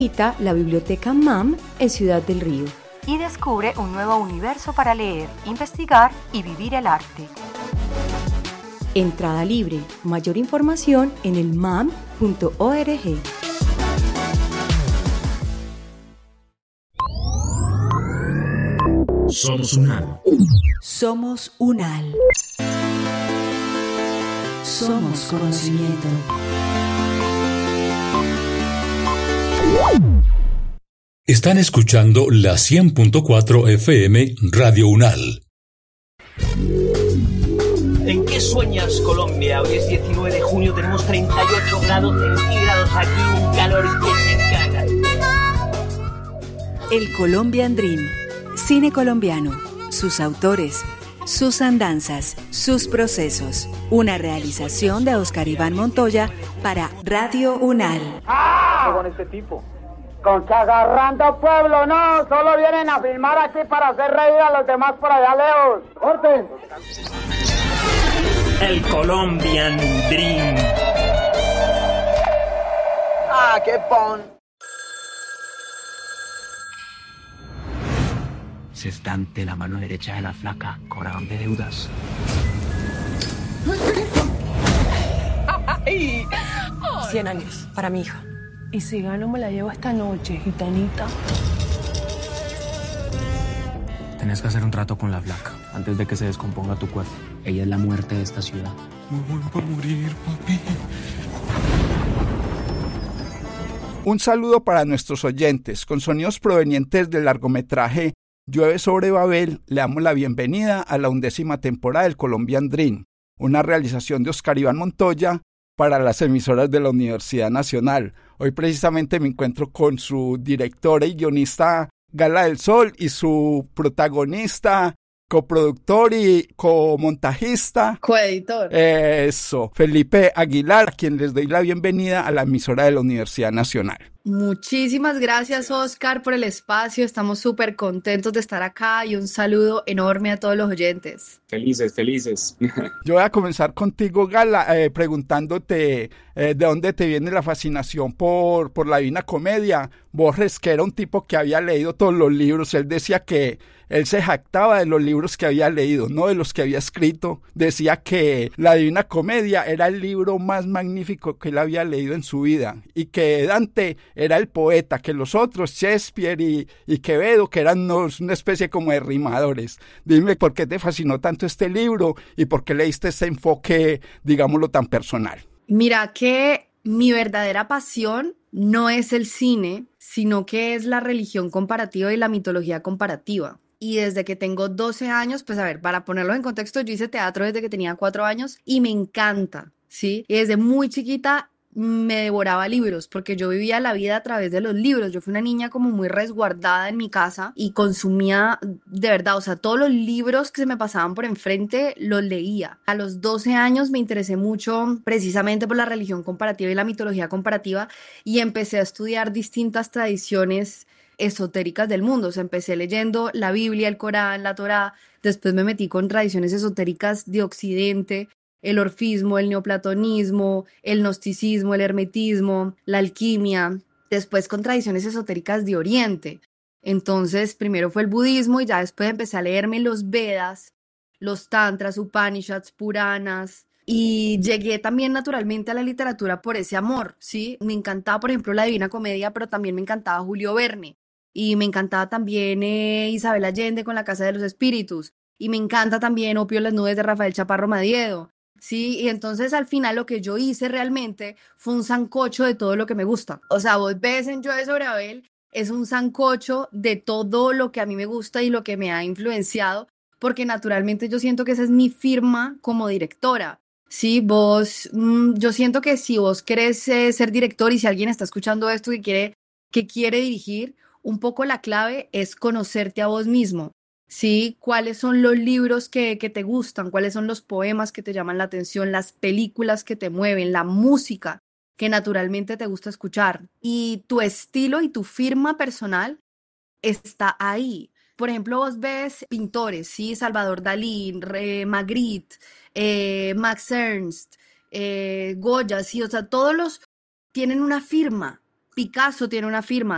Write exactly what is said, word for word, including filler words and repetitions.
Visita la Biblioteca M A M en Ciudad del Río y descubre un nuevo universo para leer, investigar y vivir el arte. Entrada libre. Mayor información en el mam punto org. Somos UNAL. Somos UNAL. Somos conocimiento. Están escuchando la cien punto cuatro F M Radio UNAL. ¿En qué sueñas, Colombia? Hoy es diecinueve de junio, tenemos treinta y ocho grados centígrados aquí, un calor que se caga. El Colombian Dream. Cine colombiano. Sus autores, sus andanzas, sus procesos. Una realización de Oscar Iván Montoya para Radio UNAL. ¡Ah! Con este tipo. Con que agarrando pueblo, no, solo vienen a filmar aquí para hacer reír a los demás por allá lejos. ¡Corten! El Colombian Dream. ¡Ah, qué pon! Se está ante la mano derecha de la flaca, cobrador de deudas. Cien años para mi hija. Y si gano me la llevo esta noche, gitanita. Tenés que hacer un trato con la flaca antes de que se descomponga tu cuerpo. Ella es la muerte de esta ciudad. Me voy por morir, papi. Un saludo para nuestros oyentes. Con sonidos provenientes del largometraje Llueve sobre Babel, le damos la bienvenida a la undécima temporada del Colombian Dream, una realización de Oscar Iván Montoya para las emisoras de la Universidad Nacional. Hoy precisamente me encuentro con su directora y guionista Gala del Sol y su protagonista, coproductor y comontajista, coeditor. Eso, Felipe Aguilar, a quien les doy la bienvenida a la emisora de la Universidad Nacional. Muchísimas gracias, Oscar, por el espacio. Estamos súper contentos de estar acá y un saludo enorme a todos los oyentes. Felices, felices. Yo voy a comenzar contigo, Gala, eh, preguntándote eh, de dónde te viene la fascinación por, por la Divina Comedia. Borges, que era un tipo que había leído todos los libros, él decía que él se jactaba de los libros que había leído, no de los que había escrito. Decía que la Divina Comedia era el libro más magnífico que él había leído en su vida y que Dante era el poeta, que los otros, Shakespeare y, y Quevedo, que eran unos, una especie como de rimadores. Dime por qué te fascinó tanto este libro y por qué le diste ese enfoque, digámoslo, tan personal. Mira que mi verdadera pasión no es el cine, sino que es la religión comparativa y la mitología comparativa. Y desde que tengo doce años, pues a ver, para ponerlo en contexto, yo hice teatro desde que tenía cuatro años y me encanta, ¿sí? Y desde muy chiquita me devoraba libros porque yo vivía la vida a través de los libros. Yo fui una niña como muy resguardada en mi casa y consumía de verdad, o sea, todos los libros que se me pasaban por enfrente los leía. A los doce años me interesé mucho precisamente por la religión comparativa y la mitología comparativa y empecé a estudiar distintas tradiciones esotéricas del mundo. O sea, empecé leyendo la Biblia, el Corán, la Torá, después me metí con tradiciones esotéricas de Occidente, el orfismo, el neoplatonismo, el gnosticismo, el hermetismo, la alquimia, después con tradiciones esotéricas de Oriente. Entonces, primero fue el budismo y ya después empecé a leerme los Vedas, los Tantras, Upanishads, Puranas, y llegué también naturalmente a la literatura por ese amor, ¿sí? Me encantaba, por ejemplo, la Divina Comedia, pero también me encantaba Julio Verne, y me encantaba también eh, Isabel Allende con La Casa de los Espíritus, y me encanta también Opio en las Nubes de Rafael Chaparro Madiedo. Sí, y entonces al final lo que yo hice realmente fue un sancocho de todo lo que me gusta. O sea, vos ves en Llueve sobre Babel, es un sancocho de todo lo que a mí me gusta y lo que me ha influenciado, porque naturalmente yo siento que esa es mi firma como directora. Sí, vos, mmm, yo siento que si vos querés eh, ser director y si alguien está escuchando esto y quiere, que quiere dirigir, un poco la clave es conocerte a vos mismo. ¿Sí? ¿Cuáles son los libros que, que te gustan? ¿Cuáles son los poemas que te llaman la atención? Las películas que te mueven, la música que naturalmente te gusta escuchar. Y tu estilo y tu firma personal está ahí. Por ejemplo, vos ves pintores, ¿sí? Salvador Dalí, eh, Magritte, eh, Max Ernst, eh, Goya, ¿sí? O sea, todos los tienen una firma. Picasso tiene una firma.